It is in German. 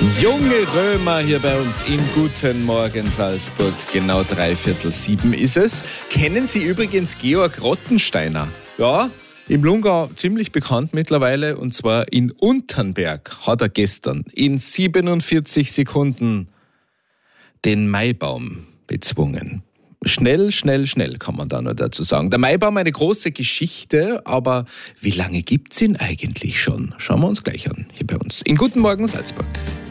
Junge Römer hier bei uns in Guten Morgen Salzburg. Genau 6:45 ist es. Kennen Sie übrigens Georg Rottensteiner? Ja, im Lungau ziemlich bekannt mittlerweile. Und zwar in Unternberg hat er gestern in 47 Sekunden den Maibaum bezwungen. Schnell kann man da nur dazu sagen. Der Maibaum, eine große Geschichte, aber wie lange gibt's ihn eigentlich schon? Schauen wir uns gleich an, hier bei uns in Guten Morgen Salzburg.